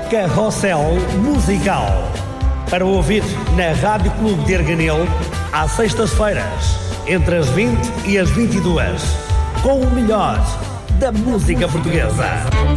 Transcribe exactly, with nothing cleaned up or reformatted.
Carrossel Musical. Para ouvir na Rádio Clube de Arganil, às sextas-feiras, entre as vinte e as vinte e duas, com o melhor da música portuguesa.